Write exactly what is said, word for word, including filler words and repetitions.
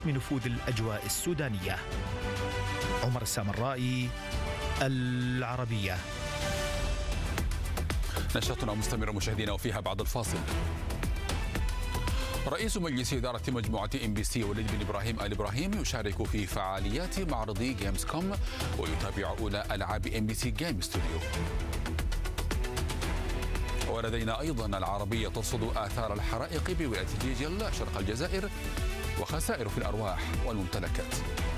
من نفوذ الأجواء السودانية. عمر السامرائي، العربية. نشاطنا مستمر مشاهدينا، وفيها بعد الفاصل. رئيس مجلس إدارة مجموعة إم بي سي وليد بن إبراهيم آل إبراهيم يشارك في فعاليات معرض جيمز كوم ويتابع أولى ألعاب إم بي سي جيم ستوديو. ولدينا أيضا العربية ترصد آثار الحرائق بولاية جيجل شرق الجزائر وخسائر في الأرواح والممتلكات.